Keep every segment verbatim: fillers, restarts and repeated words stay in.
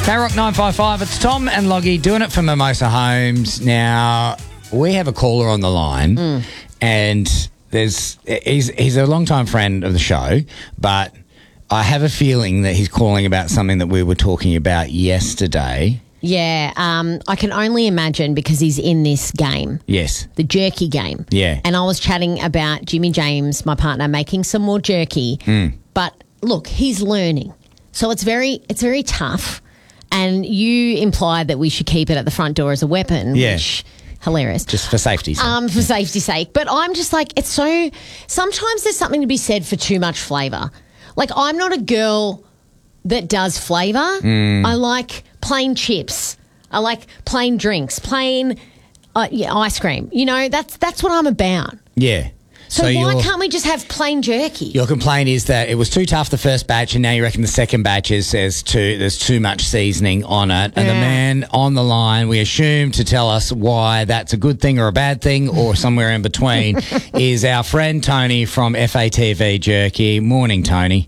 K-Rock nine five five, it's Tom and Loggy doing it for Mimosa Homes. Now, we have a caller on the line, mm. and there's he's he's a long-time friend of the show, but I have a feeling that he's calling about something that we were talking about yesterday. Yeah, um, I can only imagine because he's in this game. Yes. The jerky game. Yeah. And I was chatting about Jimmy James, my partner, making some more jerky. Mm. But look, he's learning. So it's very it's very tough. And you implied that we should keep it at the front door as a weapon, yeah. which hilarious. Just for safety's sake. Um, for safety's sake. But I'm just like, it's so, sometimes there's something to be said for too much flavour. Like, I'm not a girl that does flavour. Mm. I like plain chips. I like plain drinks, plain uh, yeah, ice cream. You know, that's that's what I'm about. Yeah. So, So why your- can't we just have plain jerky? Your complaint is that it was too tough the first batch, and now you reckon the second batch is there's too there's too much seasoning on it. And the Yeah. man on the line, we assume to tell us why that's a good thing or a bad thing or somewhere in between, is our friend Tony from F A T V Jerky. Morning, Tony.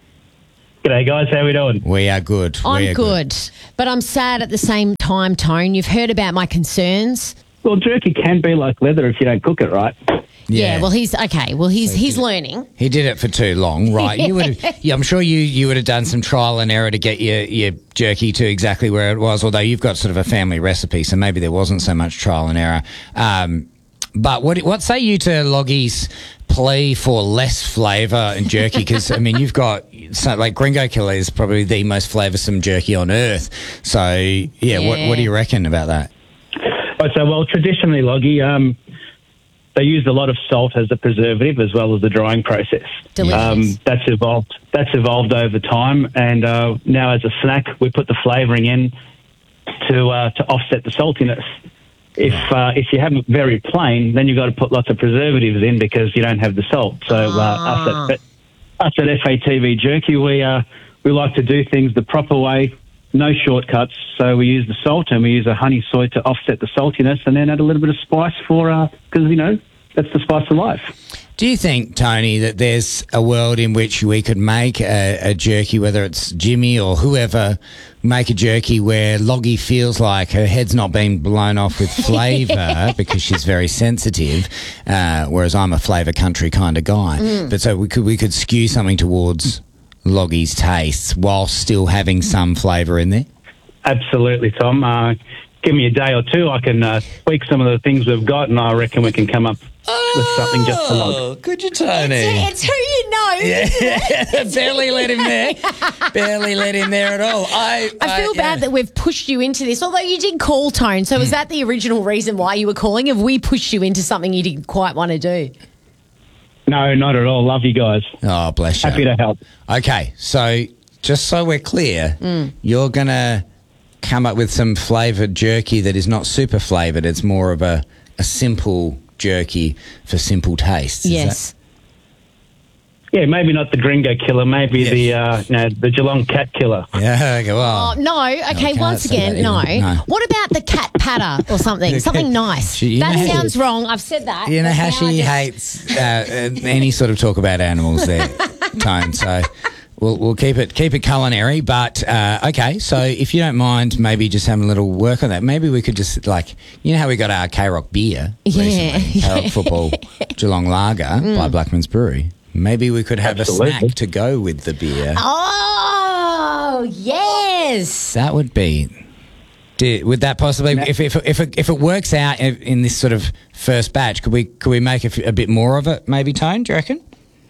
G'day, guys. How we doing? We are good. We I'm are good, but I'm sad at the same time, Tone. You've heard about my concerns. Well, jerky can be like leather if you don't cook it right. Yeah, well, he's okay. Well, he's he's learning. He did it for too long, right? You would, yeah, I'm sure you you would have done some trial and error to get your your jerky to exactly where it was. Although you've got sort of a family recipe, so maybe there wasn't so much trial and error. Um, but what what say you to Loggy's plea for less flavour and jerky? Because I mean, you've got so, like Gringo Killer is probably the most flavoursome jerky on earth. So yeah, Yeah. what what do you reckon about that? Oh, so, well, traditionally, Loggy, um, they used a lot of salt as a preservative as well as the drying process. Delicious. Um, that's evolved. That's evolved over time, and uh, now as a snack, we put the flavouring in to uh, to offset the saltiness. If uh, if you have it very plain, then you've got to put lots of preservatives in because you don't have the salt. So uh, Ah. us, at, us at F A T V Jerky, we uh, we like to do things the proper way. No shortcuts. So we use the salt and we use a honey soy to offset the saltiness, and then add a little bit of spice for because you know that's the spice of life. Do you think, Tony, that there's a world in which we could make a, a jerky, whether it's Jimmy or whoever, make a jerky where Loggy feels like her head's not being blown off with flavour because she's very sensitive, uh, whereas I'm a flavour country kind of guy. Mm. But so we could we could skew something towards Loggy's tastes while still having some flavour in there? Absolutely, Tom. Uh, give me a day or two, I can uh, tweak some of the things we've got, and I reckon we can come up with something just for Log. Could you, Tony? It's, it's who you know. Yeah, barely let him there. Barely let him there at all. I, I feel yeah. bad that we've pushed you into this, although you did call, Tone. So was that the original reason why you were calling? Have we pushed you into something you didn't quite want to do? No, not at all. Love you guys. Oh, bless you. Happy to help. Okay, so just so we're clear, Mm. you're going to come up with some flavoured jerky that is not super flavoured. It's more of a, a simple jerky for simple tastes. is Yes. Yeah, maybe not the Gringo Killer, maybe Yes. the uh, no, the Geelong Cat Killer. that? Yeah, okay, well. Oh, no. Okay, can't once say again, that no. either. No. What about the cat patter or something? Something nice. She- you that know how- sounds wrong. I've said that. You know but how now I she just- hates uh, uh, any sort of talk about animals there, Tone. So we'll we'll keep it keep it culinary. But uh, okay, so if you don't mind, maybe just having a little work on that. Maybe we could just like you know how we got our K-Rock beer Yeah. recently, K-Rock Football Geelong Lager by Blackman's Brewery. Maybe we could have Absolutely. a snack to go with the beer. Oh, yes. That would be. do- Would that possibly, if if if it, if it works out in, in this sort of first batch, could we could we make a, f- a bit more of it? Maybe, Tone. Do you reckon?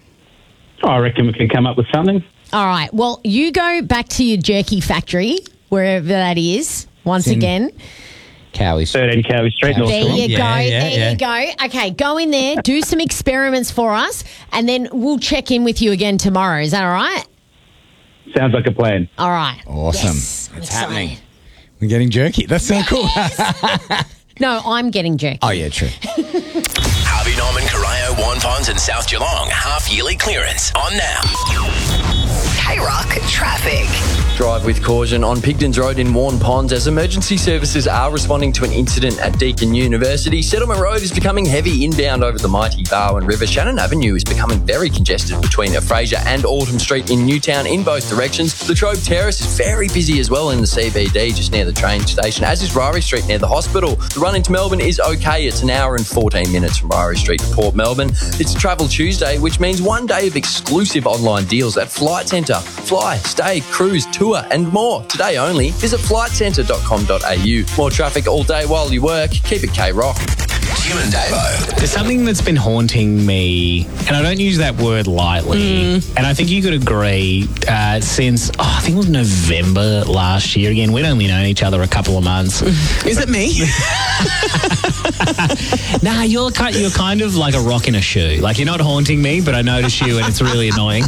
I reckon we can come up with something. All right. Well, you go back to your jerky factory, wherever that is, once in- again. Cowies. thirteen Cowie Street, North There Shore. you Yeah, go. yeah, there yeah. you go. Okay, go in there, do some experiments for us, and then we'll check in with you again tomorrow. Is that all right? Sounds like a plan. All right. Awesome. Yes, I'm it's excited. happening. We're getting jerky. That's so cool. No, I'm getting jerky. Oh, yeah, true. Harvey Norman, Corio, Warnponds and South Geelong. Half-yearly clearance on now. K-Rock Traffic. Drive with caution on Pigdons Road in Warn Ponds as emergency services are responding to an incident at Deakin University. Settlement Road is becoming heavy inbound over the mighty Barwon River. Shannon Avenue is becoming very congested between Fraser and Autumn Street in Newtown in both directions. Latrobe Terrace is very busy as well in the C B D, just near the train station, as is Ryrie Street near the hospital. The run into Melbourne is okay. It's an hour and fourteen minutes from Ryrie Street to Port Melbourne. It's Travel Tuesday, which means one day of exclusive online deals at Flight Centre. Fly, stay, cruise, tour and more. Today only. Visit flight centre dot com dot a u. More traffic all day while you work. Keep it K-Rock. Tim and Davo. There's something that's been haunting me, and I don't use that word lightly, mm. and I think you could agree, uh, since, oh, I think it was November last year. Again, we'd only known each other a couple of months. Is it me? Nah, you're, you're kind of like a rock in a shoe. Like, you're not haunting me, but I notice you, and it's really annoying.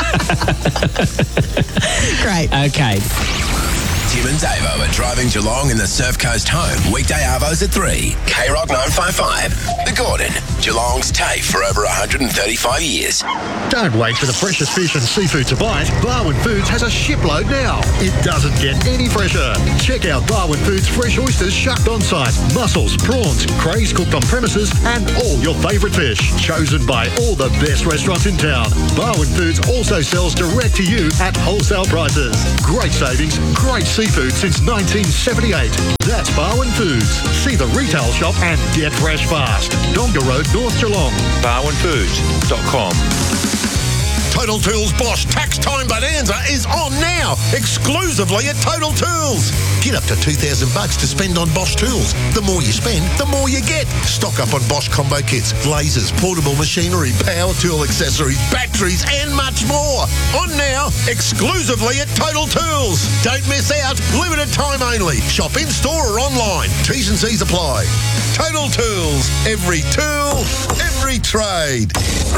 Great. Okay. Tim and Davo are driving Geelong in the Surf Coast home. Weekday arvos at three. K-Rock nine five five. The Gordon. Geelong's TAFE for over one hundred thirty-five years. Don't wait for the freshest fish and seafood to bite. Barwon Foods has a shipload now. It doesn't get any fresher. Check out Barwon Foods fresh oysters shucked on site, mussels, prawns, crays cooked on premises, and all your favourite fish. Chosen by all the best restaurants in town. Barwon Foods also sells direct to you at wholesale prices. Great savings, great seafood since nineteen seventy-eight. That's Barwon Foods. See the retail shop and get fresh fast. Donga Road, North Geelong. barwon foods dot com. Total Tools Bosch Tax Time Bonanza is on now, exclusively at Total Tools. Get up to two thousand bucks to spend on Bosch tools. The more you spend, the more you get. Stock up on Bosch combo kits, lasers, portable machinery, power tool accessories, batteries, and much more. On now, exclusively at Total Tools. Don't miss out. Limited time only. Shop in store or online. T's and C's apply. Total Tools. Every tool, every trade.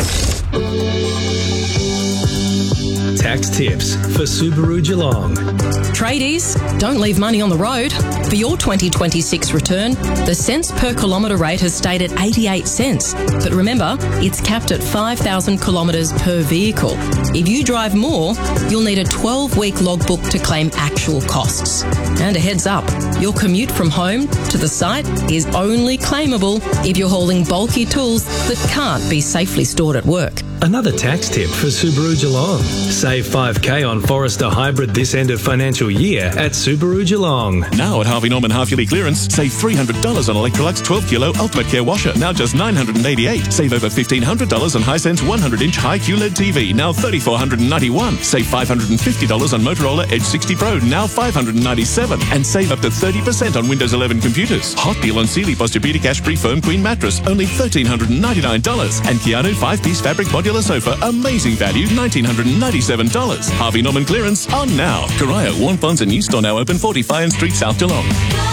Tax tips for Subaru Geelong. Tradies, don't leave money on the road. For your twenty twenty-six return, the cents per kilometre rate has stayed at eighty-eight cents. But remember, it's capped at five thousand kilometres per vehicle. If you drive more, you'll need a twelve-week logbook to claim actual costs. And a heads up, your commute from home to the site is only claimable if you're hauling bulky tools that can't be safely stored at work. Another tax tip for Subaru Geelong. Save five K on Forester Hybrid this end of financial year at Subaru Geelong. Now at Harvey Norman half-yearly clearance, save three hundred dollars on Electrolux twelve kilo Ultimate Care washer, now just nine hundred eighty-eight dollars. Save over fifteen hundred dollars on Hisense one hundred inch high Q L E D T V, now three thousand four hundred ninety-one dollars. Save five hundred fifty dollars on Motorola Edge sixty Pro, now five hundred ninety-seven dollars. And save up to thirty percent on Windows eleven computers. Hot deal on Sealy Posturepedic Ashbury Foam Queen Mattress, only one thousand three hundred ninety-nine dollars. And Keanu five-piece fabric modular sofa, amazing value, one thousand nine hundred ninety-seven dollars. Harvey Norman clearance on now. Corio, Warn Ponds and new store now open, forty Fine Street, South Geelong.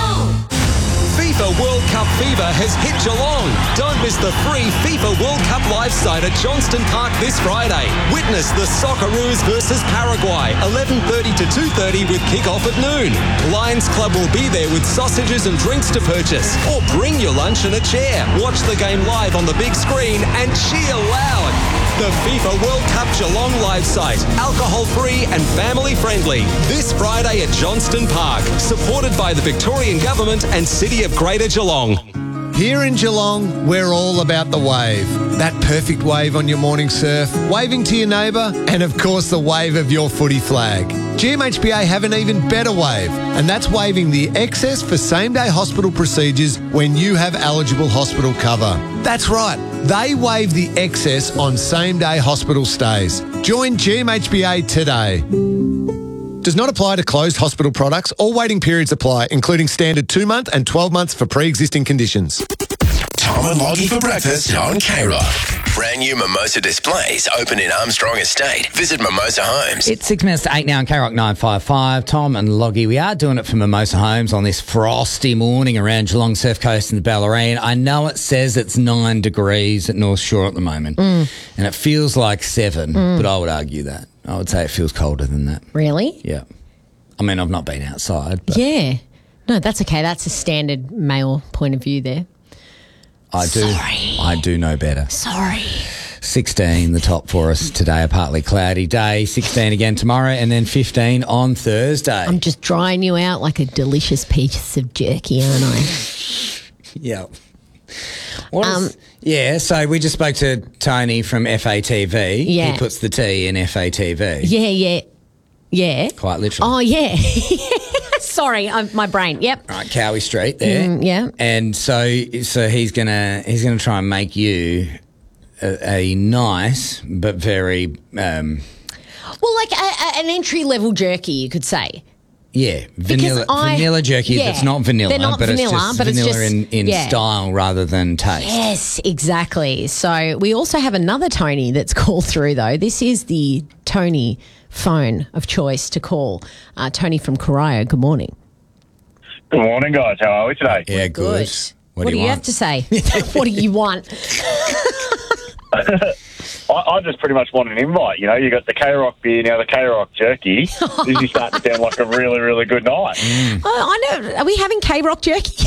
FIFA World Cup fever has hit Geelong. Don't miss the free FIFA World Cup live site at Johnston Park this Friday. Witness the Socceroos versus Paraguay, eleven thirty to two thirty with kick-off at noon. Lions Club will be there with sausages and drinks to purchase. Or bring your lunch and a chair. Watch the game live on the big screen and cheer loud. The FIFA World Cup Geelong live site, alcohol-free and family-friendly. This Friday at Johnston Park, supported by the Victorian Government and City of Greater Geelong. Here in Geelong, we're all about the wave. That perfect wave on your morning surf, waving to your neighbour, and of course the wave of your footy flag. G M H B A have an even better wave, and that's waiving the excess for same-day hospital procedures when you have eligible hospital cover. That's right, they waive the excess on same-day hospital stays. Join G M H B A today. Does not apply to closed hospital products. All waiting periods apply, including standard two-month and twelve months for pre-existing conditions. Tom and Loggy for breakfast on K-Rock. Brand new Mimosa displays open in Armstrong Estate. Visit Mimosa Homes. It's six minutes to eight now on K-Rock nine five five. Tom and Loggy, we are doing it for Mimosa Homes on this frosty morning around Geelong Surf Coast and the Bellarine. I know it says it's nine degrees at North Shore at the moment, mm. and it feels like seven, mm. but I would argue that. I would say it feels colder than that. Really? Yeah. I mean, I've not been outside. But yeah. No, that's okay. That's a standard male point of view there. I do. Sorry. I do know better. Sorry. sixteen, the top for us today, a partly cloudy day. sixteen again tomorrow, and then fifteen on Thursday. I'm just drying you out like a delicious piece of jerky, aren't I? Yeah. What um, is, yeah, so we just spoke to Tony from F A T V. Yeah. He puts the T in F A T V. Yeah, yeah. Yeah. Quite literally. Oh, yeah. Sorry, I'm, my brain. Yep. Right, Cowie Street there. Mm, yeah. And so so he's gonna he's gonna try and make you a, a nice but very um, well, like a, a, an entry level jerky, you could say. Yeah, vanilla I, vanilla jerky yeah, that's not vanilla, they're not but vanilla, it's just but vanilla it's just, in, in yeah. style rather than taste. Yes, exactly. So we also have another Tony that's called through, though. This is the Tony phone of choice to call. Uh, Tony from Corio, good morning. Good morning, guys. How are we today? Yeah, good. Good. What, What do do you you want? have to say? What do you want? I, I just pretty much want an invite. You know, you got the K-Rock beer, now the K-Rock jerky. This is starting to sound like a really, really good night. Mm. Oh, I know. Are we having K-Rock jerky?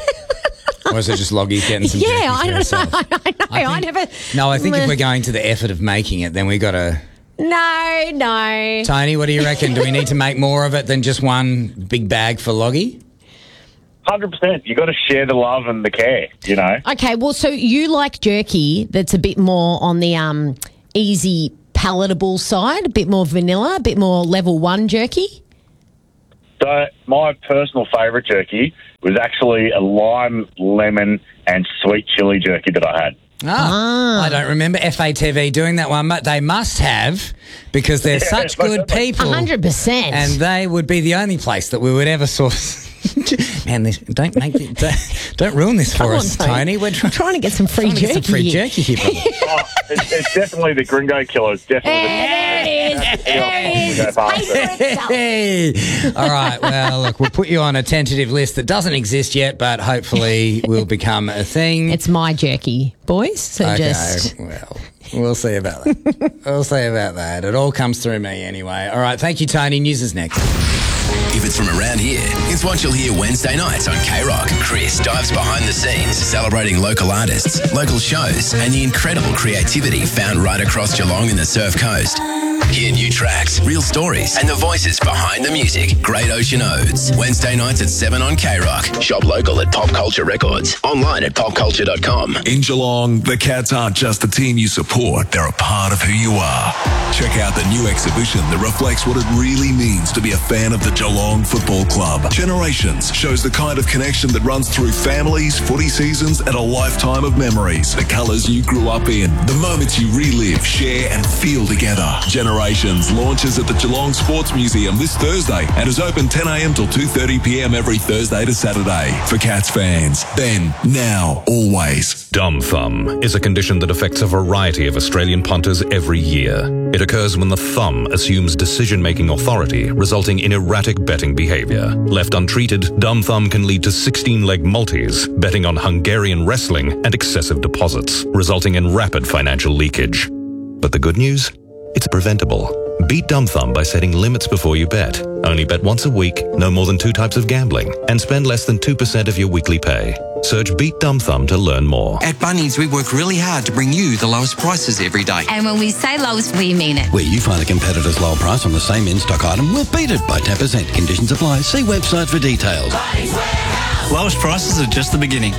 Or is it just Loggy getting some yeah, jerky I for don't herself? know. I know. I, I think- never. No, I think if we're going to the effort of making it, then we got to... No, no. Tony, what do you reckon? Do we need to make more of it than just one big bag for Loggy? one hundred percent. You got to share the love and the care, you know. Okay, well, so you like jerky that's a bit more on the um easy palatable side, a bit more vanilla, a bit more level one jerky? So my personal favourite jerky was actually a lime, lemon and sweet chili jerky that I had. Ah, I don't remember F A T V doing that one, but they must have because they're Yeah, such but- good people. one hundred percent. And they would be the only place that we would ever source. Man, this, don't make it, don't, don't ruin this for Come us, on, Tony. We're I'm trying to get some free trying to jerky. get some free here. jerky here, brother. Oh, it's, it's definitely the Gringo Killer. It's definitely There it is. There it the... is. Pay for itself. Hey! All right, well, look, we'll put you on a tentative list that doesn't exist yet, but hopefully will become a thing. It's my jerky, boys. So Okay, just well, we'll see about that. We'll see about that. It all comes through me anyway. All right, thank you, Tony. News is next. If it's from around here, it's what you'll hear Wednesday nights on K-Rock. Chris dives behind the scenes, celebrating local artists, local shows, and the incredible creativity found right across Geelong and the Surf Coast. Hear new tracks, real stories, and the voices behind the music. Great Ocean Odes. Wednesday nights at seven on K-Rock. Shop local at Pop Culture Records. Online at pop culture dot com. In Geelong, the Cats aren't just a team you support, they're a part of who you are. Check out the new exhibition that reflects what it really means to be a fan of the Geelong Football Club. Generations shows the kind of connection that runs through families, footy seasons, and a lifetime of memories. The colours you grew up in, the moments you relive, share, and feel together. Generations launches at the Geelong Sports Museum this Thursday and is open ten a.m. till two thirty p.m. every Thursday to Saturday. For Cats fans, then, now, always. Dumb thumb is a condition that affects a variety of Australian punters every year. It occurs when the thumb assumes decision-making authority, resulting in erratic betting behaviour. Left untreated, dumb thumb can lead to sixteen-leg multis, betting on Hungarian wrestling, and excessive deposits, resulting in rapid financial leakage. But the good news? It's preventable. Beat dumb thumb by setting limits before you bet. Only bet once a week, no more than two types of gambling, and spend less than two percent of your weekly pay. Search Beat Dumb Thumb to learn more. At Bunnings, we work really hard to bring you the lowest prices every day. And when we say lowest, we mean it. Where you find a competitor's lower price on the same in-stock item, we'll beat it by ten percent. Conditions apply. See website for details. Lowest prices are just the beginning.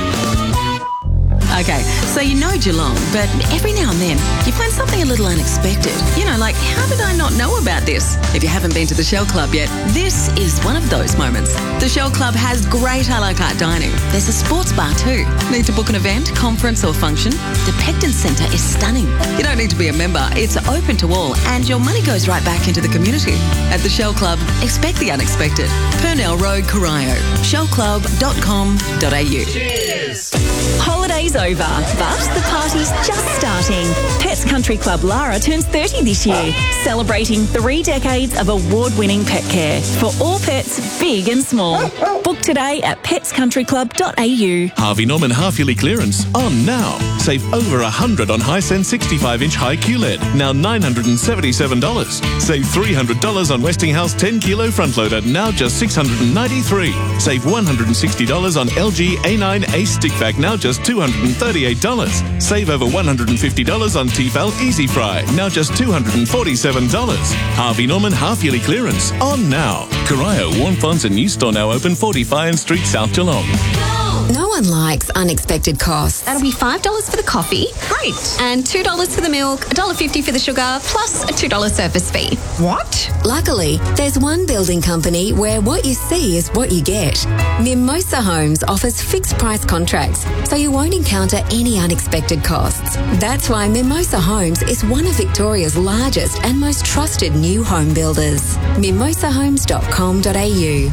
Okay, so you know Geelong, but every now and then you find something a little unexpected. You know, like, how did I not know about this? If you haven't been to the Shell Club yet, this is one of those moments. The Shell Club has great a la carte dining. There's a sports bar too. Need to book an event, conference or function? The Pecton Centre is stunning. You don't need to be a member. It's open to all and your money goes right back into the community. At the Shell Club, expect the unexpected. Purnell Road, Corio. shell club dot com dot a u. Cheers! Holidays over, but the party's just starting. Pets Country Club Lara turns thirty this year, celebrating three decades of award-winning pet care for all pets, big and small. Book today at pets country club dot a u. Harvey Norman half-yearly clearance on now. Save over one hundred dollars on Hisense sixty-five inch high Q L E D, now nine hundred seventy-seven dollars. Save three hundred dollars on Westinghouse ten kilo front loader, now just six hundred ninety-three dollars. Save one hundred sixty dollars on L G A nine Ace stick vac, now just two hundred thirty-eight dollars. Save over one hundred fifty dollars on Tefal Easy Fry, now just two hundred forty-seven dollars. Harvey Norman half-yearly clearance, on now. Corio, Warn Ponds and new store now open, forty Fian Street, South Geelong. No one likes unexpected costs. That'll be five dollars for the coffee. Great. And two dollars for the milk, one dollar fifty for the sugar, plus a two dollars service fee. What? Luckily, there's one building company where what you see is what you get. Mimosa Homes offers fixed price contracts, so you won't encounter any unexpected costs. That's why Mimosa Homes is one of Victoria's largest and most trusted new home builders. mimosa homes dot com dot a u.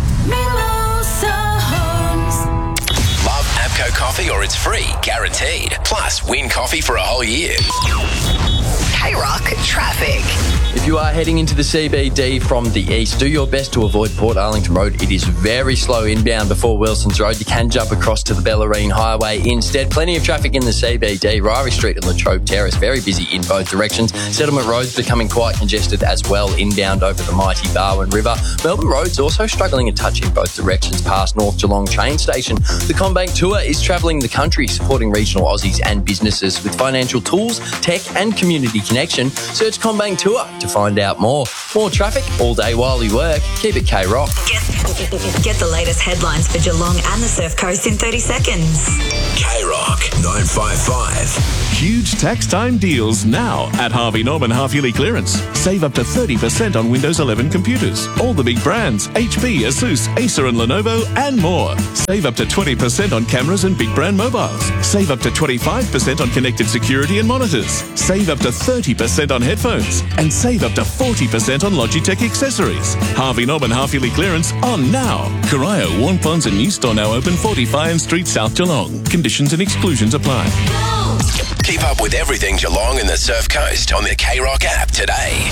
APCO coffee or it's free, guaranteed. Plus, win coffee for a whole year. K-Rock traffic. If you are heading into the C B D from the east, do your best to avoid Port Arlington Road. It is very slow inbound before Wilson's Road. You can jump across to the Bellarine Highway instead. Plenty of traffic in the C B D. Ryrie Street and Latrobe Terrace, very busy in both directions. Settlement Road's becoming quite congested as well, inbound over the mighty Barwon River. Melbourne Road's also struggling a touch in both directions past North Geelong train station. The CommBank Tour is travelling the country, supporting regional Aussies and businesses with financial tools, tech and community connection. Search CommBank Tour to find out more. More traffic all day while you work. Keep it K-Rock. Get, get the latest headlines for Geelong and the Surf Coast in thirty seconds. K-Rock nine five five. Huge tax time deals now at Harvey Norman half-yearly clearance. Save up to thirty percent on Windows eleven computers. All the big brands, H P, Asus, Acer and Lenovo and more. Save up to twenty percent on cameras and big brand mobiles. Save up to twenty-five percent on connected security and monitors. Save up to thirty percent on headphones. And save up to forty percent on Logitech accessories. Harvey Norman half-yearly clearance on now. Corio, Warn Ponds and new store now open, forty Fian Street, South Geelong. Conditions and exclusions apply. Keep up with everything Geelong and the Surf Coast on the K-Rock app today.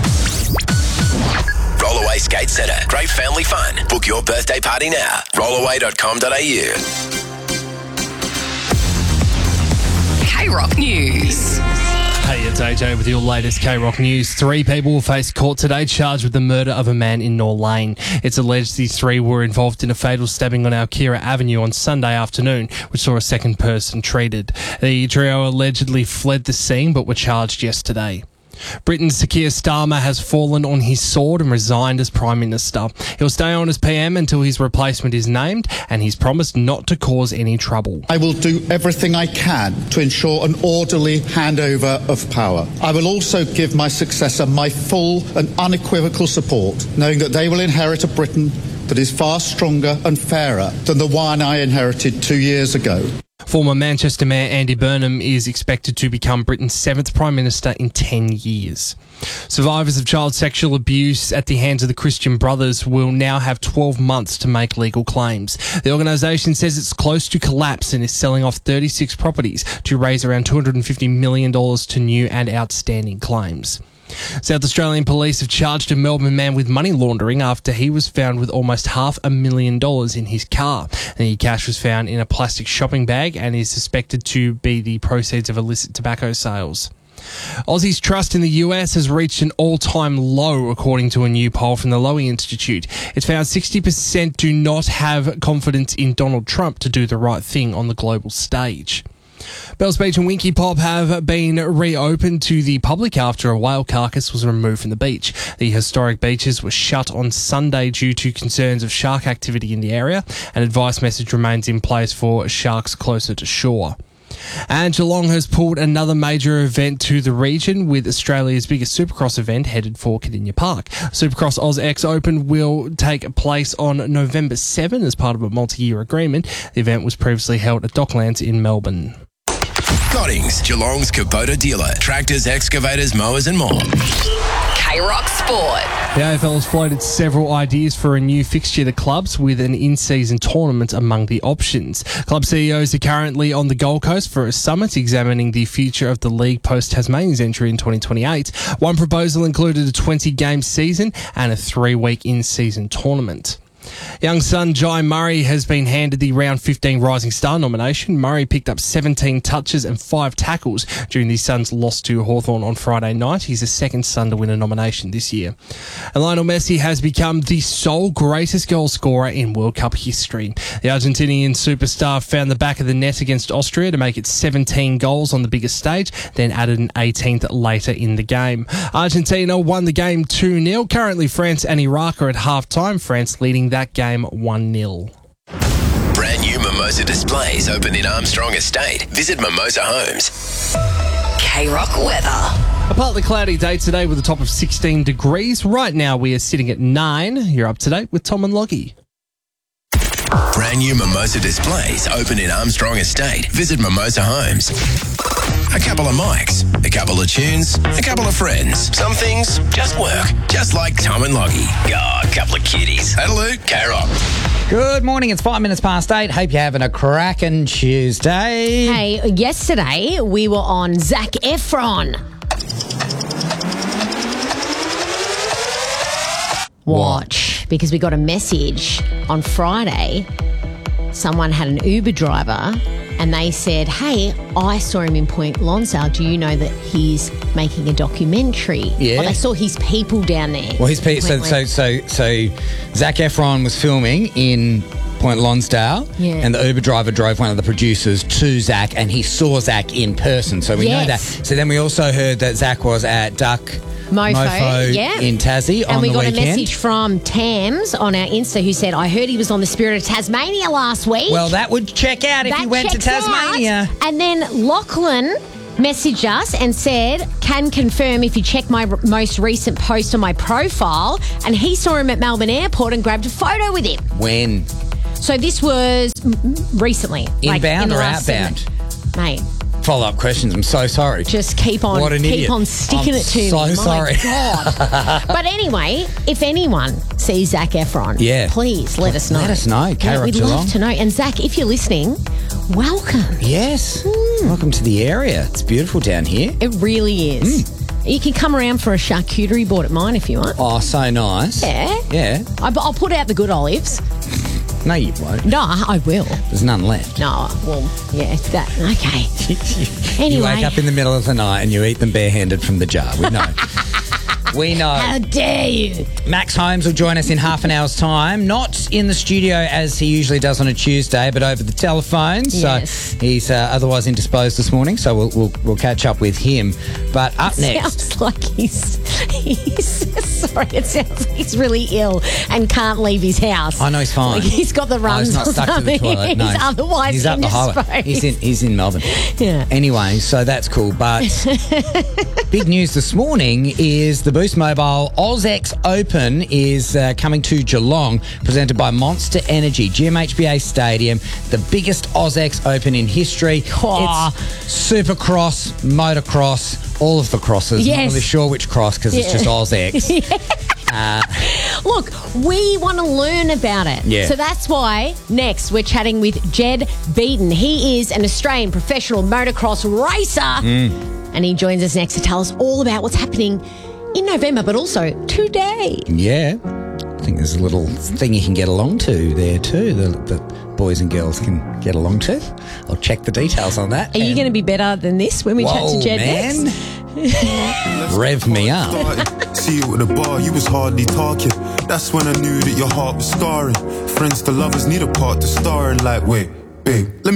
Rollaway Skate Centre. Great family fun. Book your birthday party now. rollaway dot com dot a u. K-Rock News. Hey, it's A J with your latest K-Rock news. Three people will face court today charged with the murder of a man in Nor Lane. It's alleged these three were involved in a fatal stabbing on Alkira Avenue on Sunday afternoon, which saw a second person treated. The trio allegedly fled the scene but were charged yesterday. Britain's Sir Keir Starmer has fallen on his sword and resigned as Prime Minister. He'll stay on as P M until his replacement is named, and he's promised not to cause any trouble. I will do everything I can to ensure an orderly handover of power. I will also give my successor my full and unequivocal support, knowing that they will inherit a Britain that is far stronger and fairer than the one I inherited two years ago. Former Manchester Mayor Andy Burnham is expected to become Britain's seventh Prime Minister in ten years. Survivors of child sexual abuse at the hands of the Christian Brothers will now have twelve months to make legal claims. The organisation says it's close to collapse and is selling off thirty-six properties to raise around two hundred fifty million dollars to new and outstanding claims. South Australian police have charged a Melbourne man with money laundering after he was found with almost half a million dollars in his car. The cash was found in a plastic shopping bag and is suspected to be the proceeds of illicit tobacco sales. Aussies' trust in the U S has reached an all-time low, according to a new poll from the Lowy Institute. It's found sixty percent do not have confidence in Donald Trump to do the right thing on the global stage. Bells Beach and Winky Pop have been reopened to the public after a whale carcass was removed from the beach. The historic beaches were shut on Sunday due to concerns of shark activity in the area. An advice message remains in place for sharks closer to shore. And Geelong has pulled another major event to the region with Australia's biggest Supercross event headed for Cardinia Park. Supercross Oz X Open will take place on November seventh as part of a multi-year agreement. The event was previously held at Docklands in Melbourne. Cottings, Geelong's Kubota dealer. Tractors, excavators, mowers and more. K-Rock Sport. The A F L has floated several ideas for a new fixture to clubs with an in-season tournament among the options. Club C E Os are currently on the Gold Coast for a summit examining the future of the league post-Tasmania's entry in twenty twenty-eight. One proposal included a twenty-game season and a three-week in-season tournament. Young son Jai Murray has been handed the round fifteen Rising Star nomination. Murray picked up seventeen touches and five tackles during the Suns' loss to Hawthorn on Friday night. He's the second son to win a nomination this year. And Lionel Messi has become the sole greatest goal scorer in World Cup history. The Argentinian superstar found the back of the net against Austria to make it seventeen goals on the biggest stage, then added an eighteenth later in the game. Argentina won the game two nil. Currently, France and Iraq are at half-time. France leading that game one nil. Brand new Mimosa displays open in Armstrong Estate. Visit Mimosa Homes. K-Rock weather. A partly cloudy day today with a top of sixteen degrees. Right now we are sitting at nine. You're up to date with Tom and Loggy. Brand new Mimosa displays open in Armstrong Estate. Visit Mimosa Homes. A couple of mics, a couple of tunes, a couple of friends. Some things just work, just like Tom and Loggy. Oh, a couple of kitties. That'll do. K-Rock. Good morning. It's five minutes past eight. Hope you're having a cracking Tuesday. Hey, yesterday we were on Zac Efron. Watch, because we got a message on Friday. Someone had an Uber driver and they said, hey, I saw him in Point Lonsdale. Do you know that he's making a documentary? Yeah. Or they saw his people down there. Well, his pe- so, so so so Zac Efron was filming in Point Lonsdale, Yeah. and the Uber driver drove one of the producers to Zac, and he saw Zac in person. So we know that. Yes. So then we also heard that Zac was at Duck Mofo, Mofo yeah. in Tassie and on we the got weekend. a message from Tams on our Insta who said, I heard he was on the Spirit of Tasmania last week. Well, that would check out if That he went to checks Tasmania. out. And then Lachlan messaged us and said, can confirm if you check my r- most recent post on my profile, and he saw him at Melbourne Airport and grabbed a photo with him. When? So this was mm, recently. like, Inbound in the or last outbound? seven- Mate, Follow-up questions. I'm so sorry. just keep on What an keep idiot. on sticking I'm it to so me. sorry. My God. But anyway, if anyone sees Zac Efron, Yeah. please let us know. Let us know. Yeah, K-Rock we'd Geelong. love to know. And Zac, if you're listening, welcome. Yes. Welcome to the area. It's beautiful down here. It really is. You can come around for a charcuterie board at mine if you want. Oh, so nice. Yeah. Yeah. I, I'll put out the good olives. No, you won't. No, I will. There's none left. No, well, yeah, that. Okay. Anyway. You wake up in the middle of the night and you eat them barehanded from the jar. We know. We know. How dare you? Max Holmes will join us in half an hour's time. Not in the studio as he usually does on a Tuesday, but over the telephone. So Yes. he's uh, otherwise indisposed this morning, so we'll, we'll we'll catch up with him. But up It next, sounds like he's, he's sorry, it sounds like he's really ill and can't leave his house. I know he's fine. Like he's got the Oh, runs he's not or stuck to something. the toilet. No, he's otherwise he's up the highway. indisposed. He's in he's in Melbourne. Yeah. Anyway, so that's cool. But big news this morning is the Boost Mobile AusX Open is uh, coming to Geelong, presented by Monster Energy, G M H B A Stadium, the biggest AusX Open in history. Aw. It's Supercross, motocross, all of the crosses. Yes. Not really sure which cross because it's Yeah. just AusX. Uh, Look, we want to learn about it. Yeah. So that's why next we're chatting with Jed Beaton. He is an Australian professional motocross racer. Mm. And he joins us next to tell us all about what's happening in November, but also today. Yeah. I think there's a little thing you can get along to there too, that the boys and girls can get along to. I'll check the details on that. Are you going to be better than this when we chat Whoa, to Jed man. next? Rev me up. See you at the bar, you was hardly talking. That's when I knew that your heart was scarring. Friends to lovers need a part to star in. Like, wait, babe, let me